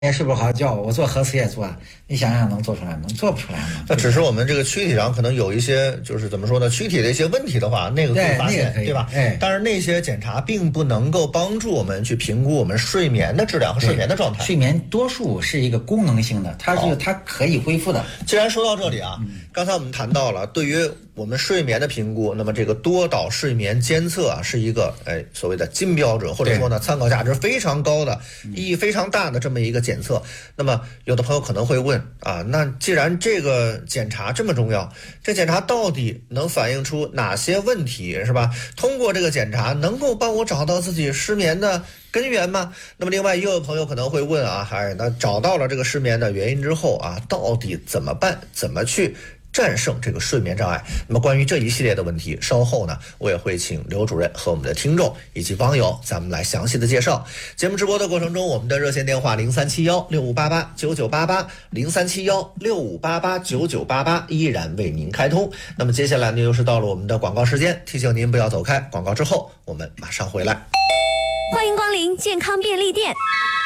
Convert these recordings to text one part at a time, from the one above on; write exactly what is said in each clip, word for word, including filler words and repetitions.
也睡不好觉，我做核磁也做，你想想能做出来吗？做不出来吗？ 那只是我们这个躯体上可能有一些，就是怎么说呢，躯体的一些问题的话，那个可以发现， 对, 那个可以对吧？ 哎， 但是那些检查并不能够帮助我们去评估我们睡眠的质量和睡眠的状态。 睡眠多数是一个功能性的，它是它可以恢复的。 既然说到这里啊，嗯、刚才我们谈到了对于我们睡眠的评估，那么这个多导睡眠监测啊，是一个哎所谓的金标准，或者说呢参考价值非常高的、意义非常大的这么一个检测。那么有的朋友可能会问啊，那既然这个检查这么重要，这检查到底能反映出哪些问题，是吧？通过这个检查能够帮我找到自己失眠的根源吗？那么另外也有朋友可能会问啊，哎，那找到了这个失眠的原因之后啊，到底怎么办？怎么去战胜这个睡眠障碍？那么关于这一系列的问题，稍后呢，我也会请刘主任和我们的听众以及网友，咱们来详细的介绍。节目直播的过程中，我们的热线电话零三七幺六五八八九九八八零三七幺六五八八九九八八依然为您开通。那么接下来呢，又是到了我们的广告时间，提醒您不要走开，广告之后我们马上回来。 欢迎光临健康便利店。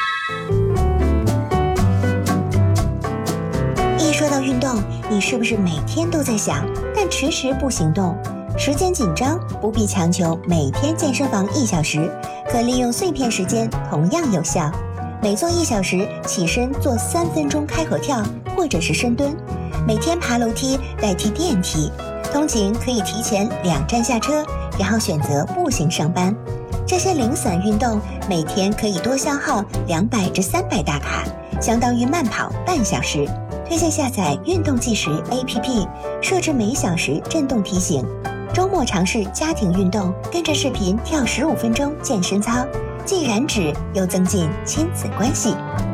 一说到运动，你是不是每天都在想，但迟迟不行动？时间紧张，不必强求每天健身房一小时，可利用碎片时间同样有效。每做一小时，起身做三分钟开合跳或者是深蹲，每天爬楼梯代替电梯，通勤可以提前两站下车，然后选择步行上班。这些零散运动每天可以多消耗两百至三百大卡，相当于慢跑半小时。推荐下载运动计时 A P P， 设置每小时震动提醒。周末尝试家庭运动，跟着视频跳十五分钟健身操，既燃脂又增进亲子关系。